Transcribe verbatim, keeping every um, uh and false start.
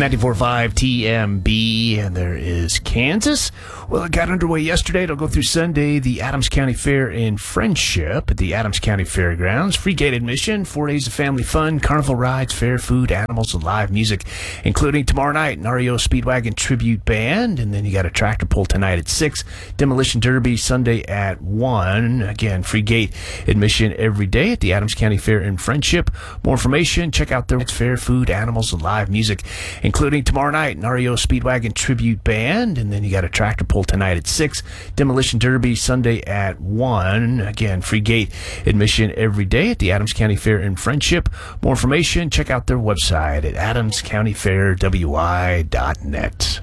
ninety-four point five T M B, and there is Kansas. Well, it got underway yesterday. It'll go through Sunday. The Adams County Fair in Friendship at the Adams County Fairgrounds. Free gate admission, four days of family fun, carnival rides, fair food, animals, and live music, including tomorrow night an R E O Speedwagon tribute band, and then you got a tractor pull tonight at six, demolition derby Sunday at one. Again, free gate admission every day at the Adams County Fair in Friendship. More information, check out their fair food, animals, and live music, including tomorrow night an R E O Speedwagon tribute band, and then you got a tractor pull tonight at six, demolition derby Sunday at one. Again, free gate admission every day at the Adams County Fair in Friendship. More information, check out their website at adams county fair w i dot net.